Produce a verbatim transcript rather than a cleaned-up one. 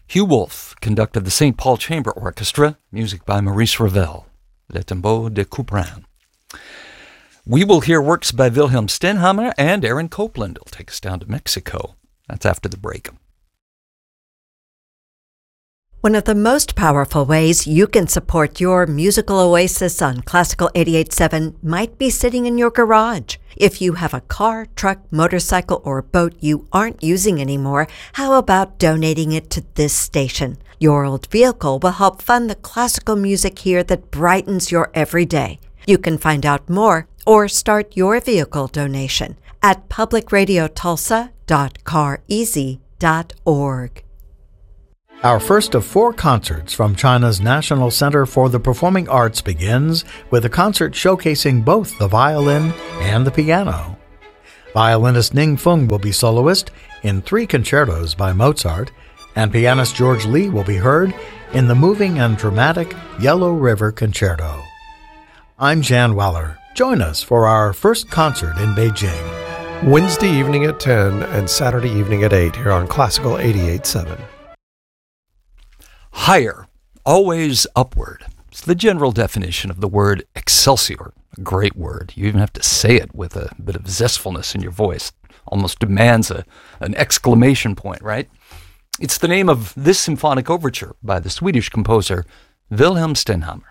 Hugh Wolf conducted the Saint Paul Chamber Orchestra, music by Maurice Ravel, Le Tombeau de Couperin. We will hear works by Wilhelm Stenhammar, and Aaron Copland will take us down to Mexico. That's after the break. One of the most powerful ways you can support your musical oasis on Classical eighty-eight point seven might be sitting in your garage. If you have a car, truck, motorcycle, or boat you aren't using anymore, how about donating it to this station? Your old vehicle will help fund the classical music here that brightens your everyday. You can find out more or start your vehicle donation at public radio tulsa dot car easy dot org. Our first of four concerts from China's National Center for the Performing Arts begins with a concert showcasing both the violin and the piano. Violinist Ning Feng will be soloist in three concertos by Mozart, and pianist George Lee will be heard in the moving and dramatic Yellow River Concerto. I'm Jan Weller. Join us for our first concert in Beijing. Wednesday evening at ten and Saturday evening at eight here on Classical eighty-eight point seven. Higher, always upward. It's the general definition of the word excelsior. A great word. You even have to say it with a bit of zestfulness in your voice. Almost demands a, an exclamation point, right? It's the name of this symphonic overture by the Swedish composer Wilhelm Stenhammar.